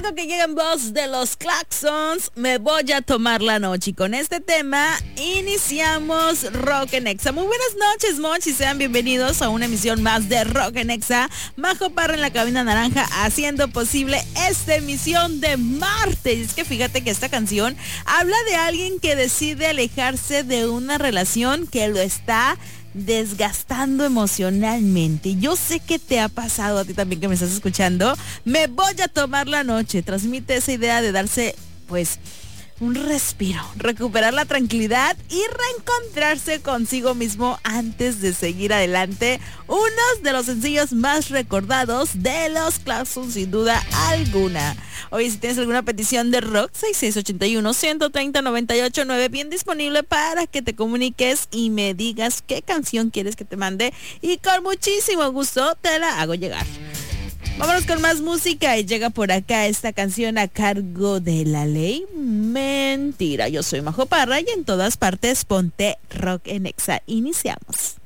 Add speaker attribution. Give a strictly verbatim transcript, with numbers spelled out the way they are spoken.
Speaker 1: algo que llega en voz de los Claxons, Me voy a tomar la noche. Y con este tema iniciamos Rock en Exa. Muy buenas noches, Mochi, sean bienvenidos a una emisión más de Rock en Exa. Majo Parra en la cabina naranja haciendo posible esta emisión de martes. Es que fíjate que esta canción habla de alguien que decide alejarse de una relación que lo está desgastando emocionalmente. Yo sé que te ha pasado a ti también, que me estás escuchando. Me voy a tomar la noche. Transmite esa idea de darse, pues, un respiro, recuperar la tranquilidad y reencontrarse consigo mismo antes de seguir adelante. Unos de los sencillos más recordados de los Claxons, sin duda alguna. Oye, si tienes alguna petición de rock, seis seis ocho uno, uno tres cero, nueve ocho nueve, bien disponible para que te comuniques y me digas qué canción quieres que te mande y con muchísimo gusto te la hago llegar. Vámonos con más música y llega por acá esta canción a cargo de La Ley. Mentira, yo soy Majo Parra y en todas partes ponte Rock en Exa. Iniciamos.